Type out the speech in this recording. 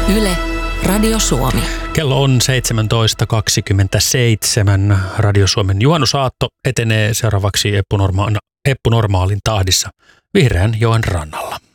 Yle, Radio Suomi. Kello on 17.27. Radio Suomen juhannusaatto etenee seuraavaksi Eppu Normaalin tahdissa Vihreän joen rannalla.